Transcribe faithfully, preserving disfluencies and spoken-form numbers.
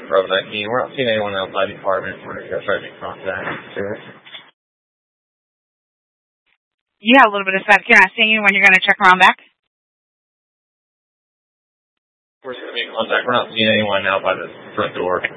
Road nineteen. We're not seeing anyone outside the apartment. We're going to try to make contact. Sure. You have a little bit of static. Can I see you when you're going to check around back? We're just going to make contact. We're not seeing anyone out by the front door.